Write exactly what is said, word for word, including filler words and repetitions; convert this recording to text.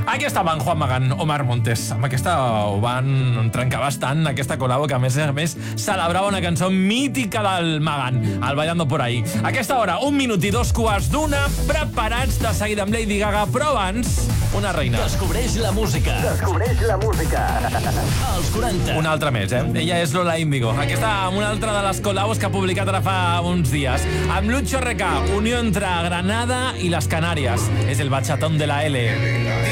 Aquí estaven Juan Magán, Omar Montes. Amb aquesta ho van trencar bastant, aquesta col·labo que a més a més celebrava una cançó mítica del Magán, el Ballando por ahí. A aquesta hora, un minut i dos quarts d'una, preparats de seguida amb Lady Gaga, però abans, una reina. Descobreix la música. Descobreix la música. Als quaranta. Una altra més, eh? Ella és Lola Índigo. Aquesta amb una altra de les col·labos que ha publicat ara fa uns dies. Amb Lucho R K, unió entre Granada i les Canàries. És el bachatón de la L.